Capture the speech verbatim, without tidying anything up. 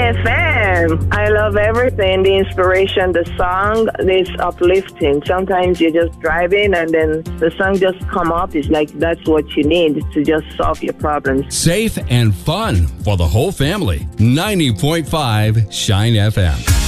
F M. I love everything. The inspiration, the song is uplifting. Sometimes you're just driving and then the song just come up. It's like that's what you need to just solve your problems. Safe and fun for the whole family. ninety point five Shine F M.